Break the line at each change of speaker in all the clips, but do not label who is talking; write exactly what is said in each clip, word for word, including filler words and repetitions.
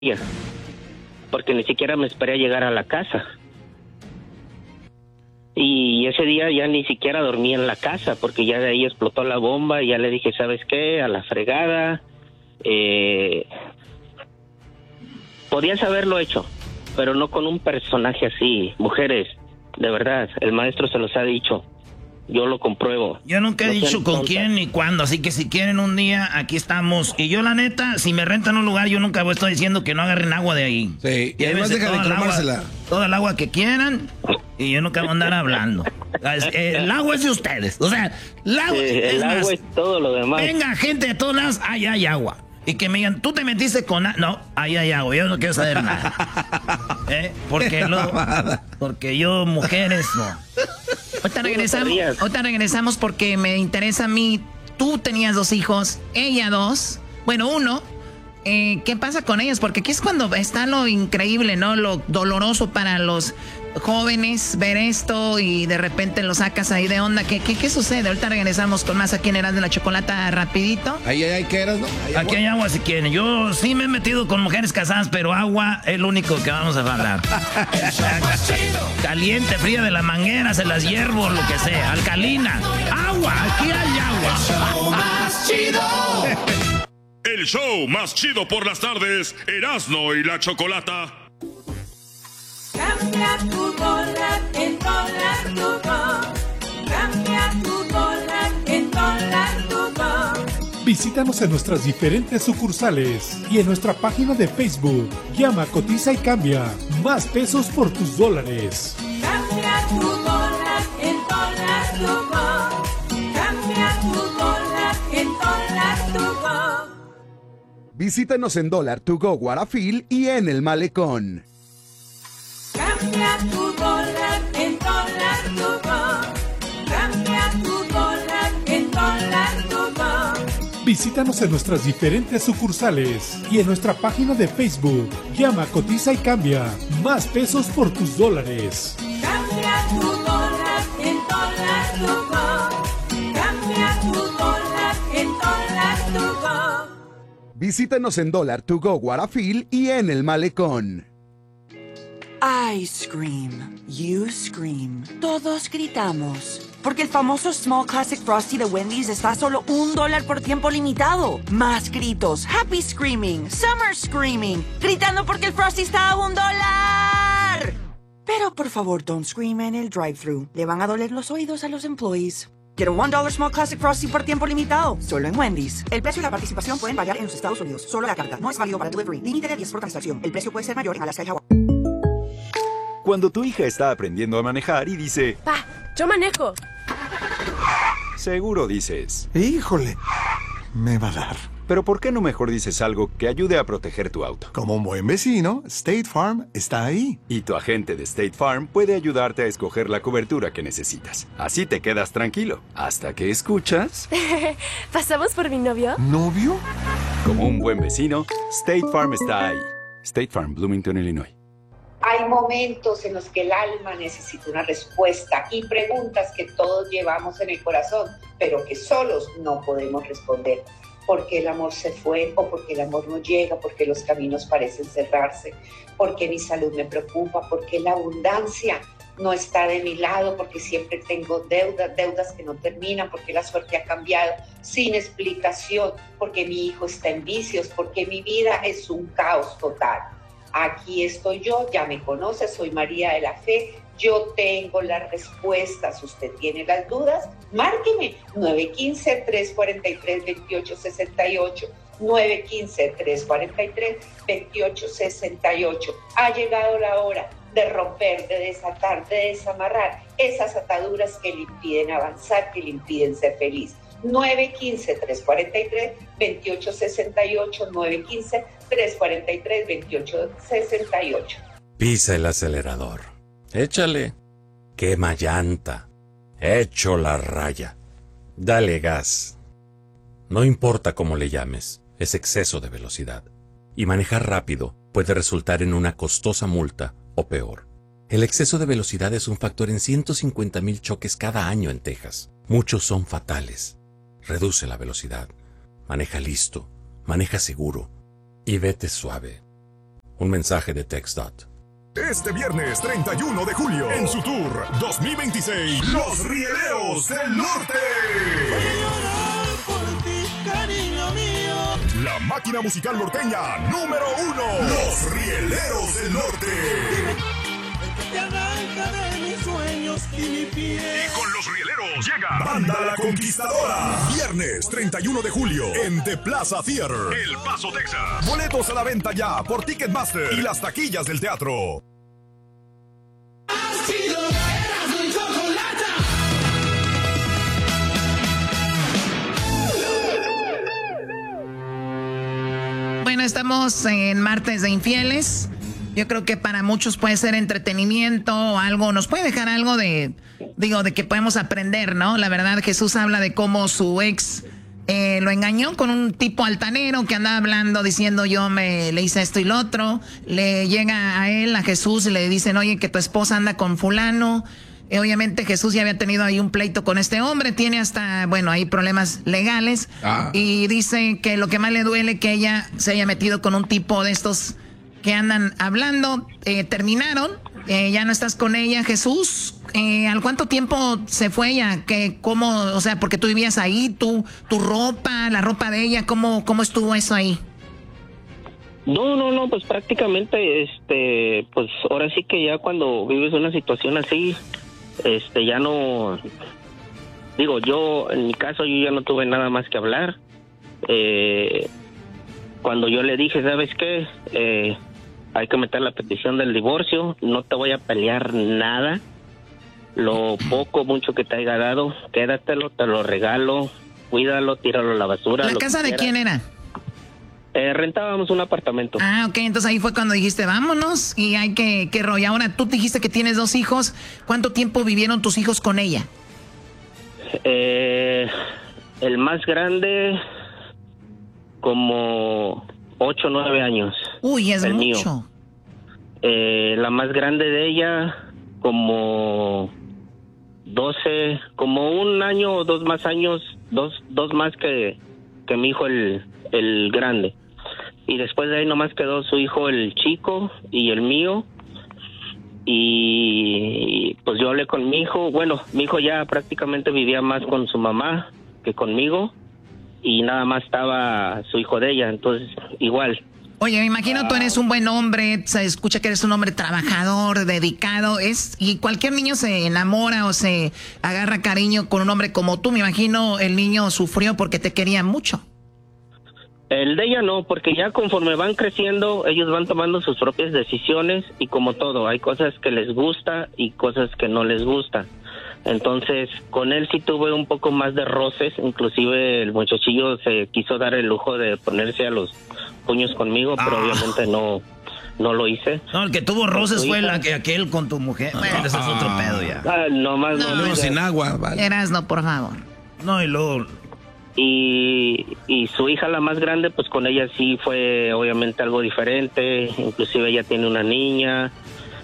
porque ni siquiera me esperé a llegar a la casa. Y ese día ya ni siquiera dormí en la casa, porque ya de ahí explotó la bomba y ya le dije, ¿sabes qué? A la fregada. Eh, podías haberlo hecho, pero no con un personaje así. Mujeres, de verdad, el maestro se los ha dicho. Yo lo compruebo.
Yo nunca he
no
dicho con
tontas.
quién ni cuándo, así que si quieren un día, aquí estamos. Y yo la neta, si me rentan un lugar, yo nunca estoy diciendo que no agarren agua de ahí.
Sí, y además deja de cromársela.
Toda el agua que quieran, y yo nunca voy a andar hablando. El agua es de ustedes, o sea, el agua,
Sí,
es,
el agua
más,
es todo lo demás.
venga gente de todos lados, ahí hay agua. Y que me digan, tú te metiste con... a-". No, ahí hay agua, yo no quiero saber nada. ¿Eh? Porque, lo, porque yo, mujeres, no.
Ahorita regresamos, ahorita regresamos porque me interesa a mí. Tú tenías dos hijos, ella dos. Bueno, uno. Eh, ¿Qué pasa con ellos? Porque aquí es cuando está lo increíble, ¿no? Lo doloroso para los jóvenes ver esto y de repente lo sacas ahí de onda. ¿Qué, qué, qué sucede? Ahorita regresamos con más aquí en Erasmo de la Chocolata rapidito.
Ahí, ahí, ¿qué eras, no? ¿Hay
Aquí hay agua si quieren. Yo sí me he metido con mujeres casadas, pero agua es lo único que vamos a hablar. Caliente, fría de la manguera, se las hiervo, lo que sea. Alcalina. Agua, aquí hay agua.
Más chido. El show más chido por las tardes, Erasmo y la Chocolata.
Cambia tu dólar en dólar to go. Cambia tu dólar en dólar to go.
Visítanos en nuestras diferentes sucursales y en nuestra página de Facebook. Llama, cotiza y cambia. Más pesos por tus dólares.
Cambia tu dólar en dólar to go. Cambia tu dólar en dólar to go.
Visítanos en Dólar to Go Guarafil y en El Malecón.
Cambia tu dólar en dólar to go. Cambia tu dólar en dólar to go.
Visítanos en nuestras diferentes sucursales y en nuestra página de Facebook. Llama, cotiza y cambia. Más pesos por tus dólares.
Cambia tu dólar en dólar to go. Cambia tu dólar en dólar to go.
Visítanos en Dólar to Go Guarafil y en El Malecón.
I scream, you scream, todos gritamos. Porque el famoso Small Classic Frosty de Wendy's está a solo un dólar por tiempo limitado. Más gritos, happy screaming, summer screaming, gritando porque el Frosty está a un dólar. Pero por favor, don't scream en el drive-thru. Le van a doler los oídos a los employees. Quiero un dólar Small Classic Frosty por tiempo limitado, solo en Wendy's. El precio y la participación pueden variar en los Estados Unidos. Solo la carta, no es válido para delivery. Límite de diez por transacción. El precio puede ser mayor en Alaska y Hawái.
Cuando tu hija está aprendiendo a manejar y dice...
Pa, yo manejo.
Seguro dices...
Híjole, me va a dar.
Pero ¿por qué no mejor dices algo que ayude a proteger tu auto?
Como un buen vecino, State Farm está ahí.
Y tu agente de State Farm puede ayudarte a escoger la cobertura que necesitas. Así te quedas tranquilo, hasta que escuchas...
¿Pasamos por mi novio?
¿Novio?
Como un buen vecino, State Farm está ahí. State Farm, Bloomington, Illinois.
Hay momentos en los que el alma necesita una respuesta y preguntas que todos llevamos en el corazón, pero que solos no podemos responder. ¿Por qué el amor se fue? ¿O porque el amor no llega? ¿Por qué los caminos parecen cerrarse? ¿Por qué mi salud me preocupa? ¿Por qué la abundancia no está de mi lado? ¿Por qué siempre tengo deudas, deudas que no terminan? ¿Por qué la suerte ha cambiado sin explicación? ¿Por qué mi hijo está en vicios? ¿Por qué mi vida es un caos total? Aquí estoy yo, ya me conoce, soy María de la Fe, yo tengo las respuestas, usted tiene las dudas, márqueme nueve uno cinco, tres cuatro tres, dos ocho seis ocho, nueve uno cinco, tres cuatro tres, dos ocho seis ocho. Ha llegado la hora de romper, de desatar, de desamarrar esas ataduras que le impiden avanzar, que le impiden ser feliz. nueve uno cinco, tres cuatro tres, dos ocho seis ocho, nueve uno cinco, tres cuatro tres, dos ocho seis ocho.
Pisa el acelerador. Échale. Quema llanta. Echo la raya. Dale gas. No importa cómo le llames, es exceso de velocidad. Y manejar rápido puede resultar en una costosa multa o peor. El exceso de velocidad es un factor en ciento cincuenta mil choques cada año en Texas. Muchos son fatales. Reduce la velocidad. Maneja listo. Maneja seguro. Y vete suave. un mensaje de TextDot.
Este viernes treinta y uno de julio, en su tour dos mil veintiséis, Los Rieleros del Norte. La máquina musical norteña número uno. Los Rieleros del Norte. Te arranca de mis sueños y mi piel. Y con Los Rieleros llega Banda La Conquistadora. Viernes treinta y uno de julio en The Plaza Theater, El Paso, Texas. Boletos a la venta ya por Ticketmaster y las taquillas del teatro.
Bueno, estamos en martes de infieles. Yo creo que para muchos puede ser entretenimiento o algo, nos puede dejar algo de, digo, de que podemos aprender, ¿no? La verdad, Jesús habla de cómo su ex eh, lo engañó con un tipo altanero que andaba hablando, diciendo yo me le hice esto y lo otro. Le llega a él, a Jesús, y le dicen, oye, que tu esposa anda con fulano. Eh, obviamente Jesús ya había tenido ahí un pleito con este hombre, tiene hasta, bueno, hay problemas legales. Ah. Y dice que lo que más le duele que ella se haya metido con un tipo de estos que andan hablando. Eh, terminaron, eh, ya no estás con ella, Jesús. Eh, ¿Al cuánto tiempo se fue ella? ¿Qué, cómo, o sea, porque tú vivías ahí, tu, tu ropa, la ropa de ella, ¿cómo, cómo estuvo eso ahí?
No, no, no, pues prácticamente, este, pues ahora sí que ya cuando vives una situación así, este, ya no, digo, yo, en mi caso, yo ya no tuve nada más que hablar. Eh, cuando yo le dije, ¿sabes qué? Eh, hay que meter la petición del divorcio, no te voy a pelear nada. Lo poco, mucho que te haya dado, quédatelo, te lo regalo, cuídalo, tíralo a la basura.
¿La casa de quién era?
Eh, rentábamos un apartamento.
Ah, ok, entonces ahí fue cuando dijiste, vámonos, y hay que, que rollo. Ahora, tú dijiste que tienes dos hijos, ¿cuánto tiempo vivieron tus hijos con ella?
Eh, el más grande, como ocho o nueve años.
Uy, es
el
mucho.
Mío. Eh, la más grande de ella, como doce, como un año o dos más años, dos, dos más que, que mi hijo el, el grande. Y después de ahí nomás quedó su hijo el chico y el mío. Y pues yo hablé con mi hijo. Bueno, mi hijo ya prácticamente vivía más con su mamá que conmigo. Y nada más estaba su hijo de ella, entonces igual.
Oye, me imagino tú eres un buen hombre, se escucha que eres un hombre trabajador, dedicado, es y cualquier niño se enamora o se agarra cariño con un hombre como tú. Me imagino el niño sufrió porque te quería mucho.
El de ella no, porque ya conforme van creciendo, ellos van tomando sus propias decisiones y como todo, hay cosas que les gusta y cosas que no les gusta. Entonces, con él sí tuve un poco más de roces, inclusive el muchachillo se quiso dar el lujo de ponerse a los puños conmigo, pero ah. obviamente no no lo hice.
No, el que tuvo roces fue la que aquel con tu mujer. Bueno, ese es otro pedo ya.
Ah, no más no,
no, no sin agua, vale.
Erasno, por favor.
No, y luego...
Y, y su hija, la más grande, pues con ella sí fue obviamente algo diferente, inclusive ella tiene una niña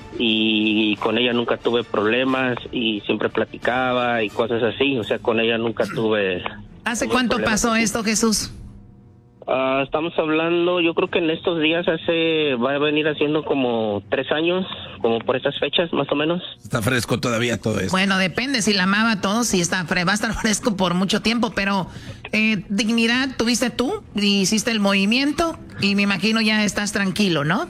y con ella nunca tuve problemas y siempre platicaba y cosas así, o sea, con ella nunca tuve...
¿Hace
tuve
cuánto pasó así. esto, Jesús?
Uh, estamos hablando, yo creo que en estos días hace, va a venir haciendo como tres años, como por estas fechas, más o menos.
Está fresco todavía todo eso.
Bueno, depende, si la amaba todo, si está fre va a estar fresco por mucho tiempo, pero eh, dignidad tuviste tú, hiciste el movimiento y me imagino ya estás tranquilo, ¿no?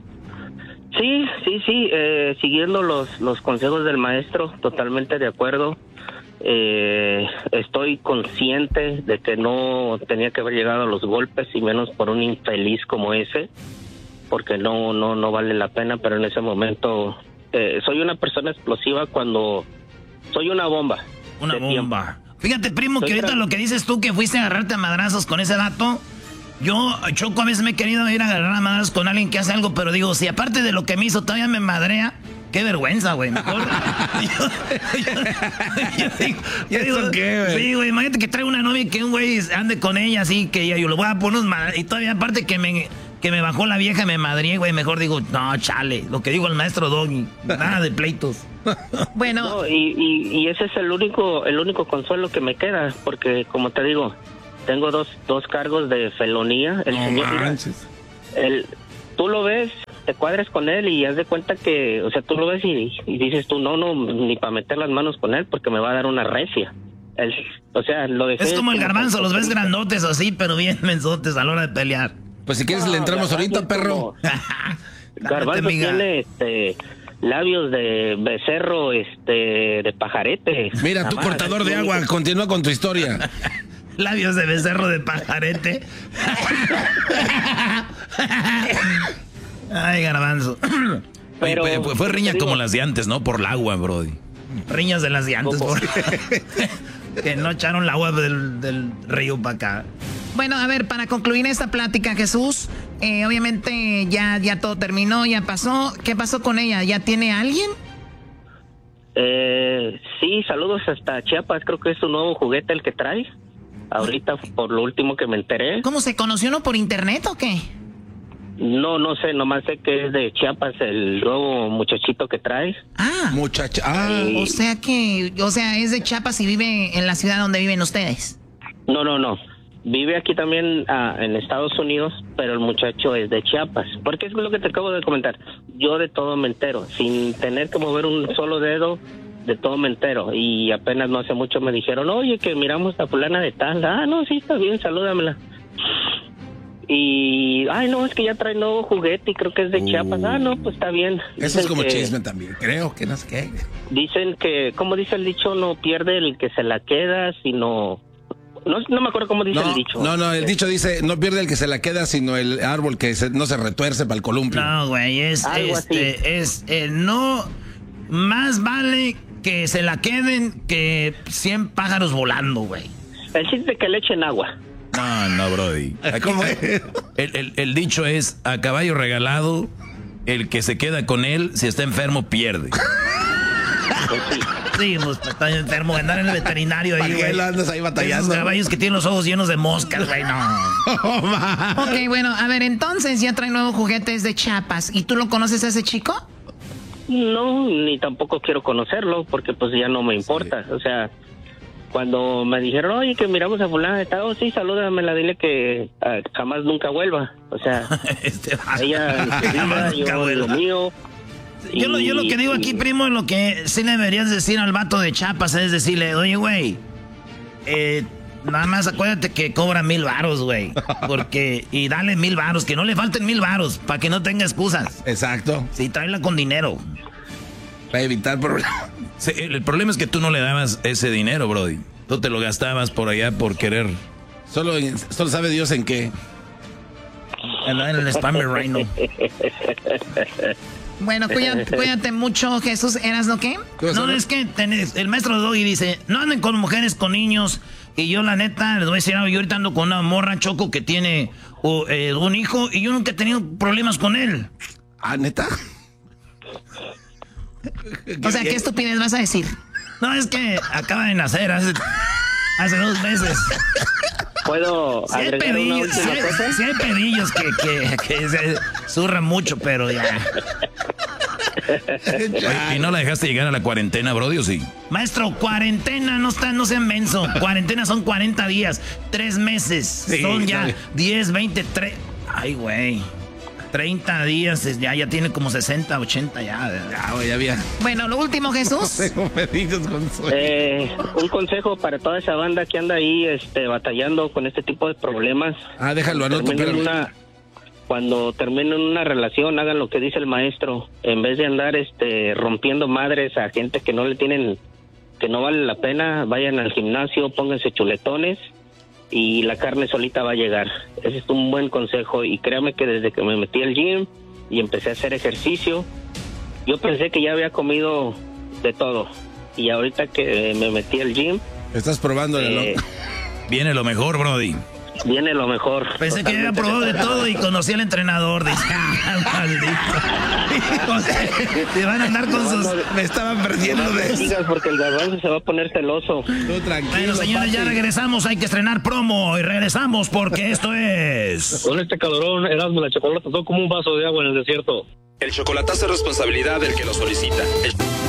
Sí, sí, sí, eh, siguiendo los, los consejos del maestro, totalmente de acuerdo. Eh, estoy consciente de que no tenía que haber llegado a los golpes y menos por un infeliz como ese, porque no no no vale la pena, pero en ese momento eh, soy una persona explosiva cuando soy una bomba.
Una bomba.
Tiempo.
Fíjate, primo, soy que ahorita lo que dices tú que fuiste a agarrarte a madrazos con ese dato. Yo, Choco, a veces me he querido ir a agarrar a madrazos con alguien que hace algo, pero digo, si aparte de lo que me hizo todavía me madrea, qué vergüenza, güey. Mejor. yo, yo, yo digo, yo digo, qué, güey? Sí, güey, imagínate que trae una novia y que un güey ande con ella así, que yo le voy a poner unos madrazos. Y todavía aparte que me, que me bajó la vieja, me madrié, güey. Mejor digo, no, chale, lo que digo el maestro Doggy, nada de pleitos.
Bueno.
No, y, y, y ese es el único, el único consuelo que me queda, porque como te digo, tengo dos, dos cargos de felonía. El
no
señor,
manches.
El, tú lo ves te cuadres con él y haz de cuenta que, o sea, tú lo ves y, y dices tú, no, no, ni para meter las manos con él porque me va a dar una recia. El, o sea, lo dejé...
Es como el garbanzo, los ves grandotes así, pero bien mensotes a la hora de pelear.
Pues si quieres no, le entramos ahorita, perro.
Garbanzo tiene este labios de becerro, este, de pajarete.
Mira, tu cortador de agua, continúa con tu historia.
Labios de becerro de pajarete. Ay, garbanzo.
Pero, Oye, pues fue riña como las de antes, ¿no? Por el agua, brody.
Riñas de las de antes, por... que no echaron el agua del, del río para acá.
Bueno, a ver, para concluir esta plática, Jesús, eh, obviamente ya, ya todo terminó, ya pasó. ¿Qué pasó con ella? ¿Ya tiene a alguien?
Eh, sí, saludos hasta Chiapas. Creo que es su nuevo juguete el que trae. Ahorita, por lo último que me enteré.
¿Cómo se conoció uno por internet o qué?
No, no sé, nomás sé que es de Chiapas el nuevo muchachito que trae.
Ah,
muchacha. Ah,
y... o sea que, o sea, es de Chiapas y vive en la ciudad donde viven ustedes.
No, no, no. Vive aquí también uh, en Estados Unidos, pero el muchacho es de Chiapas. Porque es lo que te acabo de comentar. Yo de todo me entero, sin tener que mover un solo dedo, de todo me entero. Y apenas no hace mucho me dijeron, oye, que miramos a fulana de tal. Ah, no, sí, está bien, salúdamela. Y, ay, no, es que ya trae nuevo juguete y creo que es de uh, Chiapas. Ah, no, pues está bien.
Eso dicen es como que, chisme también, creo que no sé qué.
Dicen que, como dice el dicho, no pierde el que se la queda, sino... No, no me acuerdo cómo dice
no,
el dicho.
No, no, el dicho dice, no pierde el que se la queda, sino el árbol que se, no se retuerce para el columpio.
No, güey, es, este, es, eh, no, más vale que se la queden que cien pájaros volando, güey.
El chiste que le echen agua.
No, no, brody. ¿Cómo es? El, el, el dicho es, a caballo regalado, el que se queda con él, si está enfermo, pierde.
Pues sí. Sí, pues está enfermo, andar en el veterinario ahí, güey.
Andas ahí batallando.
Esos caballos que tienen los ojos llenos de moscas, güey, no.
Oh, ok, bueno, a ver, entonces ya trae nuevos juguetes de Chiapas. ¿Y tú lo conoces a ese chico?
No, ni tampoco quiero conocerlo, porque pues ya no me importa. Sí. O sea, cuando me dijeron, oye, que miramos a fulana de tal, oh, sí, salúdamela, dile que uh, jamás nunca vuelva. O sea, este ella,
jamás
yo lo mío.
Yo lo, yo lo que digo aquí, primo, lo que sí le deberías decir al vato de Chiapas es decirle, oye, güey, eh, nada más acuérdate que cobra mil varos, güey. Porque, y dale mil varos, que no le falten mil varos, para que no tenga excusas.
Exacto.
Sí, tráela con dinero.
Para evitar problemas.
Sí, el problema es que tú no le dabas ese dinero, brody. Tú te lo gastabas por allá por querer.
Solo, solo sabe Dios en qué.
En el Spammer Rhino.
Bueno, cuídate, cuídate mucho, Jesús. ¿Eras lo qué?
No, es que tenés, el maestro Doggy dice, no anden con mujeres, con niños. Y yo, la neta, les voy a decir algo. Yo ahorita ando con una morra, Choco, que tiene uh, eh, un hijo. Y yo nunca he tenido problemas con él.
¿Ah, neta?
O sea, ¿qué estupidez vas a decir?
No, es que acaba de nacer hace, hace dos meses.
¿Puedo
sí hay pedillos, sí hay, sí hay pedillos que, que, que se zurran mucho, pero ya.
Oye, ¿y no la dejaste llegar a la cuarentena, brody, o sí?
Maestro, cuarentena, no está, no sean menso. Cuarentena son cuarenta días, tres meses. Sí, son ya diez, veinte, tres. Ay, güey. treinta días, ya, ya tiene como sesenta, ochenta ya.
Ya, güey, ya había.
Bueno, lo último, Jesús.
eh, un consejo para toda esa banda que anda ahí este, batallando con este tipo de problemas.
Ah, déjalo, anoto,
una, Cuando terminen una relación, hagan lo que dice el maestro. En vez de andar este, rompiendo madres a gente que no le tienen, que no vale la pena, vayan al gimnasio, pónganse chuletones. Y la carne solita va a llegar. Ese es un buen consejo. Y créame que desde que me metí al gym y empecé a hacer ejercicio, yo pensé que ya había comido de todo. Y ahorita que me metí al gym...
Estás probando eh,
lo... Viene lo mejor, brody.
Viene lo mejor.
Pensé que había probado de todo y conocí al entrenador. Dice, ah, maldito. Te van a andar con sus...
Me estaban perdiendo de eso.
Porque el garbanzo se va a poner celoso.
Tú tranquilo.
Bueno, señores, ya regresamos. Hay que estrenar promo y regresamos porque esto es...
Con este calorón, Erasmo, la chocolate, todo como un vaso de agua en el desierto.
El chocolatazo es responsabilidad del que lo solicita. El...